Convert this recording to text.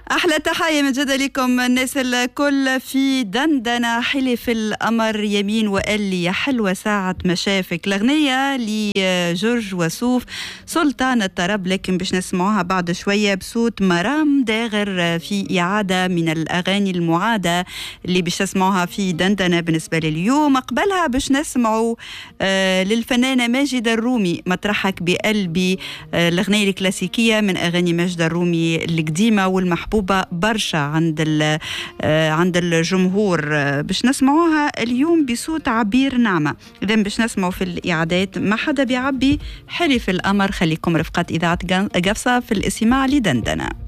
أحلى تحية من جد لكم الناس الكل في دندنة. حلف القمر يمين وقال لي يا حلوة ساعة ما شافك، الأغنية لجورج وسوف سلطان الطرب، لكن باش نسمعوها بعد شوية بصوت مرام داغر في إعادة من الأغاني المعادة اللي باش نسمعوها في دندنة بالنسبة لليوم. قبلها باش نسمعوا للفنانة ماجدة الرومي مطرحك بقلبي، الأغنية الكلاسيكية من أغاني ماجدة الرومي القديمة والمحبوبة برشا عند الجمهور. باش نسمعوها اليوم بصوت عبير نعمة. إذا باش نسمعوا في الإعادات ما حدا بيعبي حلف القمر. خليكم رفقة إذاعة قفصة في الاستماع لدندنة.